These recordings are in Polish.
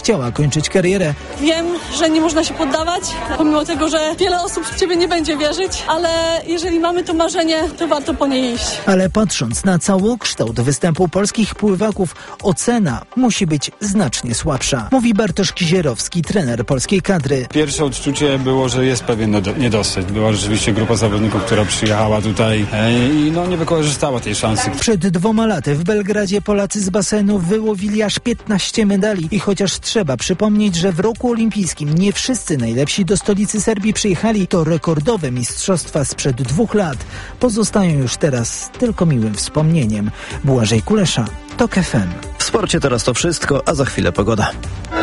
chciała kończyć karierę. Wiem, że nie można się poddawać, pomimo tego, że wiele osób w ciebie nie będzie wierzyć, ale jeżeli mamy to marzenie, to warto po nie iść. Ale patrząc na całokształt występu polskich pływaków, ocena musi być znacznie słabsza. Mówi Bartosz Kizierowski, trener polskiej kadry. Pierwsze odczucie było, że jest pewien niedosyt. Była rzeczywiście grupa zawodników, która przyjechała tutaj i nie wykorzystała tej szansy. Przed 2 laty w Belgradzie Polacy z basenu wyłowili aż 15 medali i chociaż trzeba przypomnieć, że w roku olimpijskim nie wszyscy najlepsi do stolicy Serbii przyjechali, to rekordowe mistrzostwa sprzed 2 lat pozostają już teraz tylko miłym wspomnieniem. Błażej Kulesza, TOK FM. W sporcie teraz to wszystko, a za chwilę pogoda.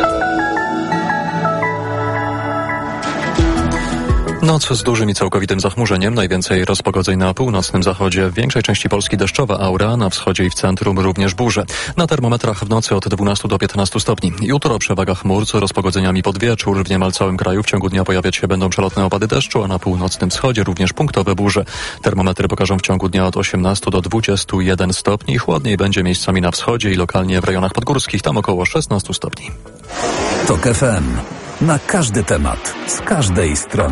Noc z dużym i całkowitym zachmurzeniem, najwięcej rozpogodzeń na północnym zachodzie, w większej części Polski deszczowa aura, na wschodzie i w centrum również burze. Na termometrach w nocy od 12 do 15 stopni. Jutro przewaga chmur z rozpogodzeniami pod wieczór. W niemal całym kraju w ciągu dnia pojawiać się będą przelotne opady deszczu, a na północnym wschodzie również punktowe burze. Termometry pokażą w ciągu dnia od 18 do 21 stopni. Chłodniej będzie miejscami na wschodzie i lokalnie w rejonach podgórskich, tam około 16 stopni. TOK FM. Na każdy temat, z każdej strony.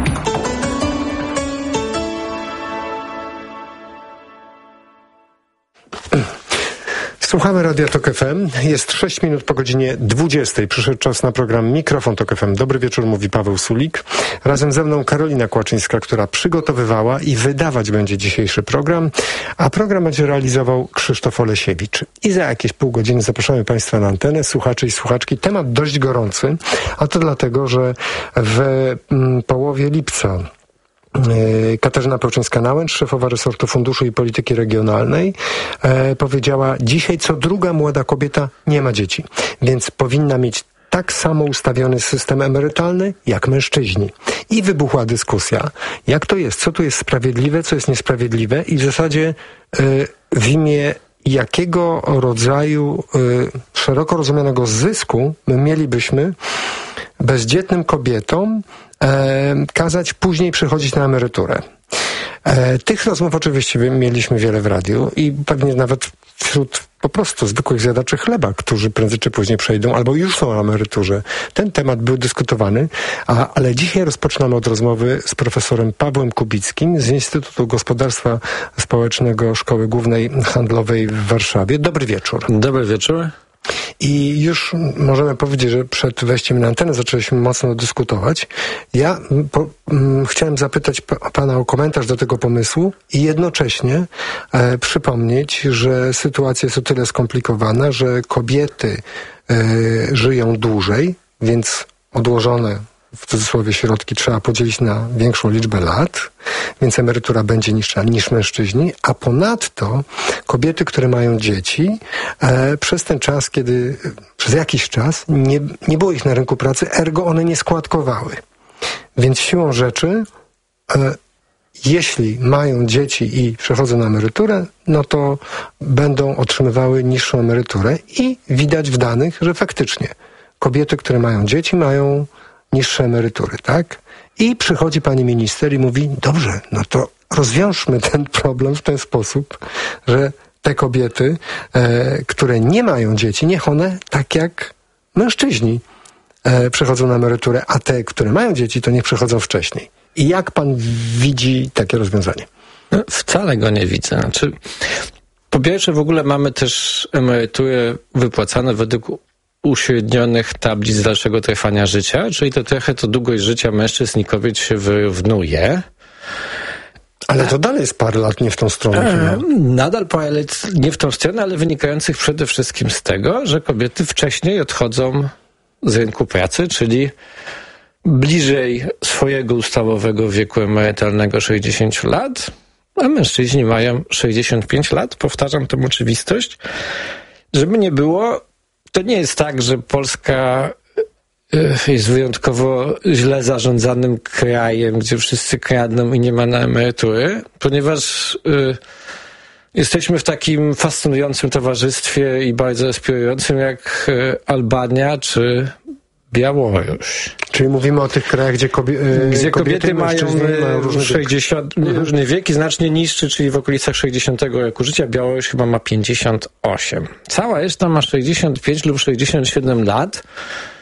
Słuchamy Radia TOK FM. Jest 6 minut po godzinie 20. Przyszedł czas na program Mikrofon TOK FM. Dobry wieczór, mówi Paweł Sulik. Razem ze mną Karolina Kłaczyńska, która przygotowywała i wydawać będzie dzisiejszy program, a program będzie realizował Krzysztof Olesiewicz. I za jakieś pół godziny zapraszamy Państwa na antenę, słuchaczy i słuchaczki. Temat dość gorący, a to dlatego, że w połowie lipca Katarzyna Pełczyńska-Nałęcz, szefowa resortu Funduszu i Polityki Regionalnej, powiedziała: dzisiaj co druga młoda kobieta nie ma dzieci, więc powinna mieć tak samo ustawiony system emerytalny jak mężczyźni. I wybuchła dyskusja, jak to jest, co tu jest sprawiedliwe, co jest niesprawiedliwe i w zasadzie w imię jakiego rodzaju szeroko rozumianego zysku my mielibyśmy bezdzietnym kobietom kazać później przychodzić na emeryturę. Tych rozmów oczywiście mieliśmy wiele w radiu i pewnie nawet wśród po prostu zwykłych zjadaczy chleba, którzy prędzej czy później przejdą albo już są na emeryturze. Ten temat był dyskutowany, ale dzisiaj rozpoczynamy od rozmowy z profesorem Pawłem Kubickim z Instytutu Gospodarstwa Społecznego Szkoły Głównej Handlowej w Warszawie. Dobry wieczór. Dobry wieczór. I już możemy powiedzieć, że przed wejściem na antenę zaczęliśmy mocno dyskutować. Ja chciałem zapytać pana o komentarz do tego pomysłu i jednocześnie przypomnieć, że sytuacja jest o tyle skomplikowana, że kobiety żyją dłużej, więc odłożone w cudzysłowie środki trzeba podzielić na większą liczbę lat, więc emerytura będzie niższa niż mężczyźni, a ponadto kobiety, które mają dzieci, przez ten czas, przez jakiś czas nie było ich na rynku pracy, ergo one nie składkowały. Więc siłą rzeczy, jeśli mają dzieci i przechodzą na emeryturę, no to będą otrzymywały niższą emeryturę i widać w danych, że faktycznie kobiety, które mają dzieci, mają niższe emerytury, tak? I przychodzi pani minister i mówi: dobrze, no to rozwiążmy ten problem w ten sposób, że te kobiety, które nie mają dzieci, niech one, tak jak mężczyźni, przechodzą na emeryturę, a te, które mają dzieci, to niech przechodzą wcześniej. I jak pan widzi takie rozwiązanie? No, wcale go nie widzę. Znaczy, po pierwsze, w ogóle mamy też emerytury wypłacane według uśrednionych tablic dalszego trwania życia, czyli to trochę to długość życia mężczyzn i kobiet się wyrównuje. Ale to dalej jest parę lat nie w tą stronę. Nadal parę lat nie w tą stronę, ale wynikających przede wszystkim z tego, że kobiety wcześniej odchodzą z rynku pracy, czyli bliżej swojego ustawowego wieku emerytalnego 60 lat, a mężczyźni mają 65 lat. Powtarzam tę oczywistość. Żeby nie było, to nie jest tak, że Polska jest wyjątkowo źle zarządzanym krajem, gdzie wszyscy kradną i nie ma na emerytury, ponieważ jesteśmy w takim fascynującym towarzystwie i bardzo inspirującym jak Albania czy Białoruś. Czyli mówimy o tych krajach, gdzie kobiety mają różny wiek i znacznie niższy, czyli w okolicach 60 roku życia. Białoruś chyba ma 58. Cała reszta ma 65 lub 67 lat.